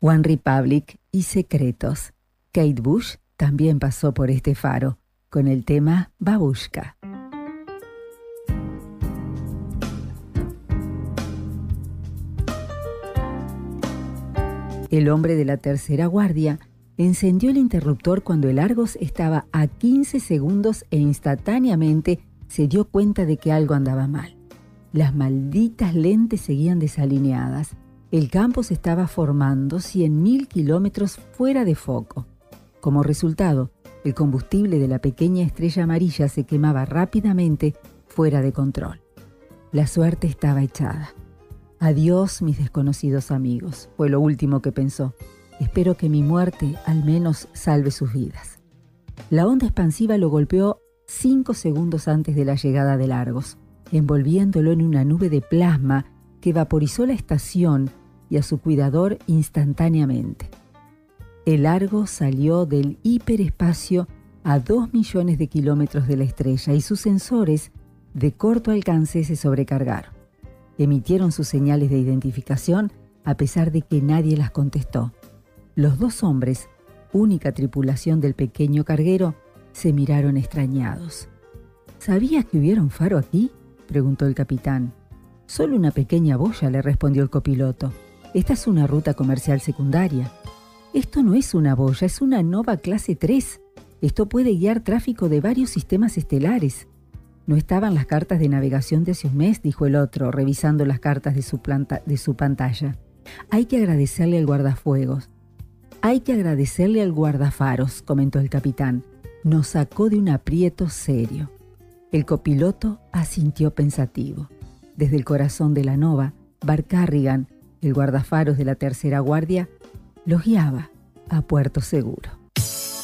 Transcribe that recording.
One Republic y Secretos. Kate Bush también pasó por este faro con el tema Babushka. El hombre de la tercera guardia encendió el interruptor cuando el Argos estaba a 15 segundos e instantáneamente se dio cuenta de que algo andaba mal. Las malditas lentes seguían desalineadas. El campo se estaba formando 100.000 kilómetros fuera de foco. Como resultado, el combustible de la pequeña estrella amarilla se quemaba rápidamente fuera de control. La suerte estaba echada. Adiós, mis desconocidos amigos, fue lo último que pensó. Espero que mi muerte al menos salve sus vidas. La onda expansiva lo golpeó 5 segundos antes de la llegada del Argos, envolviéndolo en una nube de plasma que vaporizó la estación y a su cuidador instantáneamente. El Argos salió del hiperespacio a 2 millones de kilómetros de la estrella y sus sensores de corto alcance se sobrecargaron. Emitieron sus señales de identificación a pesar de que nadie las contestó. Los 2 hombres, única tripulación del pequeño carguero, se miraron extrañados. ¿Sabías que hubiera un faro aquí?, preguntó el capitán. Solo una pequeña boya, le respondió el copiloto. Esta es una ruta comercial secundaria. Esto no es una boya, es una Nova clase 3. Esto puede guiar tráfico de varios sistemas estelares. No estaban las cartas de navegación de hace un mes, dijo el otro, revisando las cartas de su pantalla. Hay que agradecerle al guardafuegos. Hay que agradecerle al guardafaros, comentó el capitán. Nos sacó de un aprieto serio. El copiloto asintió pensativo. Desde el corazón de la Nova, Bart Carrigan, el guardafaros de la tercera guardia, los guiaba a puerto seguro.